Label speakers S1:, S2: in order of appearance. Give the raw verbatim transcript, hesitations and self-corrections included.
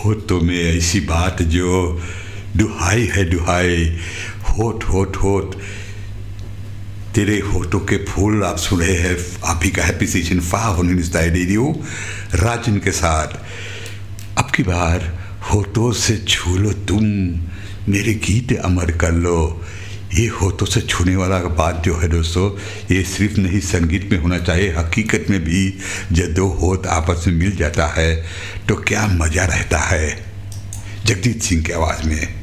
S1: होठों में ऐसी बात जो दुहाई है दुहाई, होठ होठ होठ तेरे होठों के फूल। आप सुन रहे हैं आप ही का हैप्पी सीजन फाइव रेडियो राजन के साथ। अब की बार होठों से छू लो तुम, मेरे गीत अमर कर लो। ये होठों से छूने वाला बात जो है दोस्तों, ये सिर्फ नहीं संगीत में होना चाहिए, हकीकत में भी जब दो होठ आपस में मिल जाता है तो क्या मज़ा रहता है। जगजीत सिंह की आवाज़ में।